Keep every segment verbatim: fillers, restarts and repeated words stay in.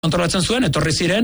kontrolatzen zuen, etorri ziren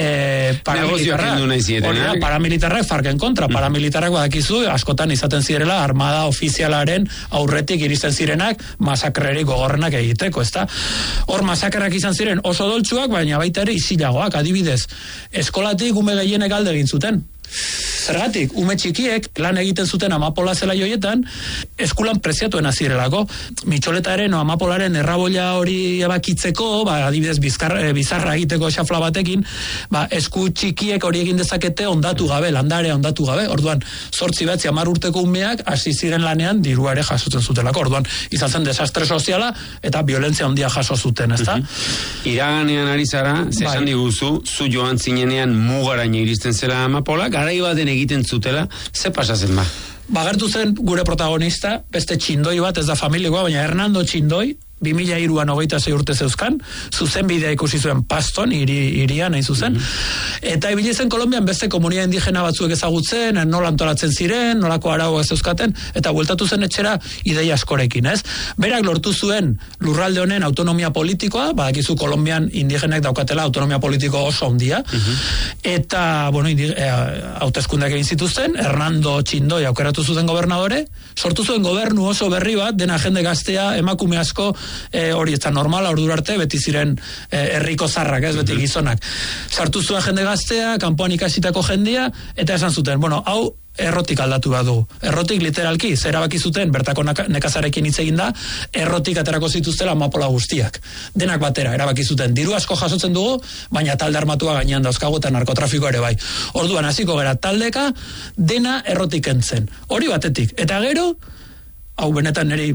e, paramilitarrak, paramilitarrak farken kontra, paramilitarrak badakizu, askotan izaten zirela armada ofizialaren aurretik iristen zirenak masakrerik gogorrenak egiteko, ezta? Hor masakrak izan ziren oso doltsuak, baina baita ere isilagoak, adibidez, eskolatik ume gehienek alde egin zuten. Zergatik, ume txikiek lan egiten zuten amapola zela joietan, eskulan preziatuen azirelako. Mitxoletaren o amapolaren errabolla hori ebakitzeko, ba, adibidez bizkar, bizarra egiteko xafla batekin, ba, esku txikiek hori egin dezakete ondatu gabe, landare ondatu gabe. Orduan, zortzi batzi hamar urteko umeak hasi ziren lanean dirua ere jasotzen zutelako. Orduan, izan zen desastre soziala eta violentzia handia jaso zuten, ezta? Uh-huh. Iraganean ari zara, zesan bai. Diguzu, zu joan zinenean mugaraino iristen zela amapola, garai baten egiten zutela, ze pasatzen ba? Bagertu zen gure protagonista, beste txindoi bat, ez da familikoa, baina Hernando Txindoi, bi mila hiruan hogeita sei urte zeuzkan, zuzenbidea ikusi zuen Paston, hiri, hirian hain zuzen, mm-hmm. eta ibili zen Kolonbian beste komunia indigena batzuek ezagutzen, nola antolatzen ziren, nolako arauak zeuzkaten, eta bueltatu zen etxera ideia askorekin, ez? Berak lortu zuen lurralde honen autonomia politikoa, badakizu Kolonbian indigenek daukatela autonomia politiko oso handia, mm-hmm. eta, bueno, hauteskundeak egin zituzten, Hernando Txindoi aukeratu zuten gobernadore, sortu zuen gobernu oso berri bat, dena jende gaztea, emakume asko, E, hori ez da normala, ordura arte, beti ziren e, herriko zarrak, ez, beti gizonak. Sartu zuen jende gaztea, kanpoan ikasitako jendia, eta esan zuten, bueno, hau errotik aldatu badu. Errotik literalki, zerabaki zuten, bertako nekazarekin hitz egin da, errotik aterako zituztela amapola guztiak. Denak batera, erabaki zuten. Diru asko jasotzen dugu, baina talde armatua gainean dauzkagu eta narkotrafiko ere bai. Orduan, hasiko gara taldeka, dena errotik entzen. Hori batetik. Eta gero, hau benetan niri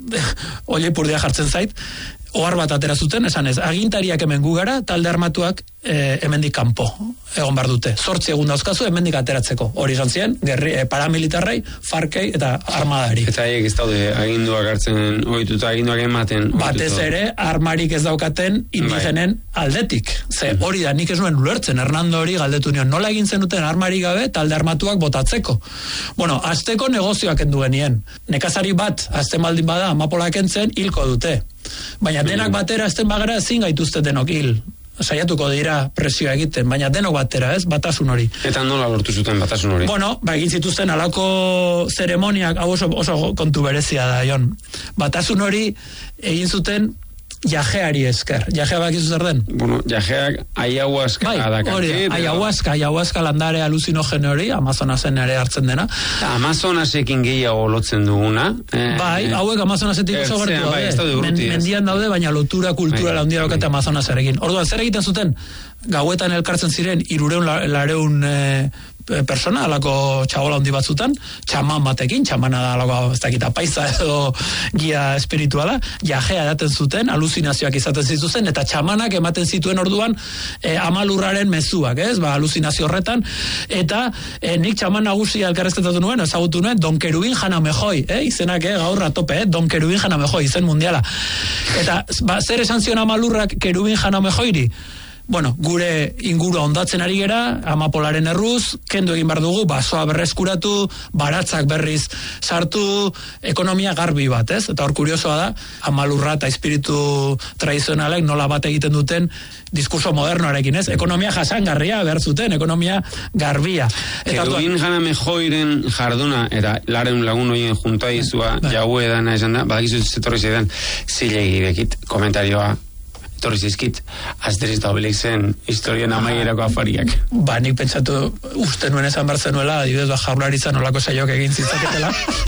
oile purdia jartzen zait, ohar bat atera zuten, esan ez, agintariak hemen gu gara, talde armatuak e, hemendik kanpo egon bar dute. Zortzi egun dauzkazu hemendik ateratzeko. Hori izan ziren, gerri, e, paramilitarrei, farkei eta armadari. Eta haiek ez daude aginduak hartzen ohituta, aginduak ematen ohituta. Batez ere, armarik ez daukaten indigenen bai. Aldetik. Ze hori da, nik ez nuen ulertzen, Hernando hori galdetu nion, nola egin zenuten armarik gabe talde armatuak botatzeko. Bueno, azteko negozioak enduenien. Nekazari bat, azten baldin bada, amapolak entzen, hilko dute. Baina denak batera ezten bagara ezin gaituzte denok hil. Saiatuko dira presioa egiten, baina denok batera, ez? Batasun hori. Eta nola lortu zuten batasun hori? Bueno, ba, egin zituzten alako zeremoniak, hau oso, oso kontu berezia da, Jon. Batasun hori egin zuten jajeari esker. Jajea bakizu zer den? Bueno, jajeak ayahuasca bai, adakar. Hori da, ayahuasca, ayahuasca landare aluzinogeno hori, Amazonasen ere hartzen dena. Amazonasekin gehiago lotzen duguna. Eh, bai, hauek Amazonasetik oso gertu daude. Men, mendian daude, baina lotura kultura handia daukate Amazonasarekin. Orduan, zer egiten zuten? Gauetan elkartzen ziren irureun lareun e, persona, alako txabola handi batzutan, txaman batekin, txamana da alako, ez dakita, paisa edo gia espirituala, jajea daten zuten, aluzinazioak izaten zituzten, eta txamanak ematen zituen orduan e, amalurraren mezuak, ez, ba, aluzinazio horretan, eta e, nik txaman nagusia elkarrezketatu nuen, ezagutu nuen, Don Kerubin Jana Mejoi, eh, izenak, eh, gaur ratope, eh, Don Kerubin Jana Mejoi, izen mundiala. Eta, ba, zer esan zion amalurrak Kerubin Jana Mejoiri? Bueno, gure ingurua ondatzen ari gera, amapolaren erruz, kendu egin behar dugu, basoa berreskuratu, baratzak berriz sartu, ekonomia garbi bat, ez? Eta hor kuriosoa da, amalurra eta espiritu tradizionalek nola bat egiten duten diskurso modernoarekin, ez? Ekonomia jasangarria behar zuten, ekonomia garbia. Kerubin Jana Mejoiren jarduna, eta laren lagun horien junta izua, jau edana esan da, badakizu zetorri zeidan, zilegi bekit, komentarioa, torri zizkit, Asterix eta Obelixen historien amaierako afariak. Ba, nik pentsatu uste nuen esan barzenuela, adibidez, ba, Jaurlaritza nolako saiok egin zitzaketela.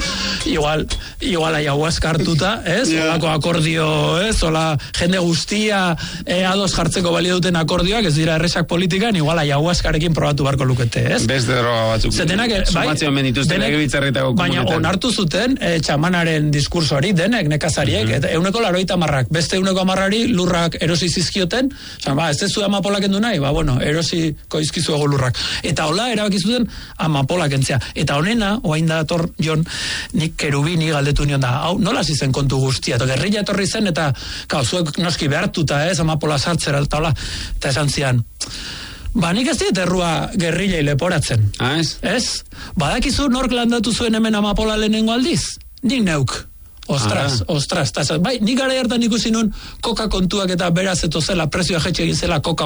igual, igual ayahuasca hartuta, ez? Yeah. Olako akordio, ez? Ola, jende guztia e, ados jartzeko balio duten akordioak, ez dira erresak politikan, igual ayahuascarekin probatu barko lukete, ez? Beste droga batzuk. Zetenak, bai, baina onartu zuten e, txamanaren diskurso hori, denek, nekazariek, mm-hmm. eta euneko laroita marrak, beste euneko amarrari lurrak erosi zizkioten, zan, ba, ez dezu amapolak endu nahi, ba, bueno, erosi koizkizu ego lurrak. Eta hola, erabaki zuten amapolak entzea. Eta honena, oain da dator, Jon, nik Kerubini galdetu nion da, hau, nola zizen kontu guztia, eta gerrilla etorri zen, eta, kau, zuek noski behartuta, ez, amapola sartzera, eta hola, eta esan zian, ba, nik ez diet errua gerrillei leporatzen. Ah, ez? Ez? Badakizu nork landatu zuen hemen amapola lehenengo aldiz? Nik neuk. Ostras, ah. ostras, tasa. Bai, nik gara hartan ikusi nun koka kontuak eta beraz eto zela prezioa jetxe egin zela koka